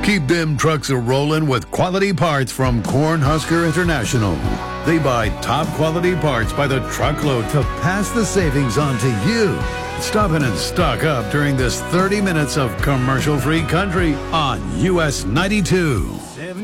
Keep them trucks a-rolling with quality parts from Cornhusker International. They buy top quality parts by the truckload to pass the savings on to you. Stop in and stock up during this 30 minutes of commercial-free country on US 92.